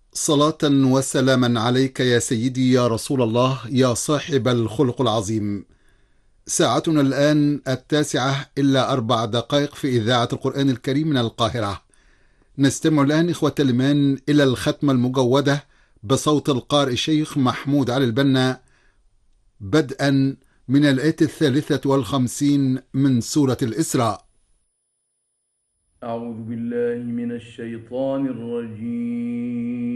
صلاة وسلاما عليك يا سيدي يا رسول الله يا صاحب الخلق العظيم. ساعتنا الآن 9:04 في إذاعة القرآن الكريم من القاهرة. نستمع الآن إخوة الإيمان إلى الختمة المجودة بصوت القارئ الشيخ محمود علي البنا، بدءا من الآية 53 من سورة الإسراء. أعوذ بالله من الشيطان الرجيم.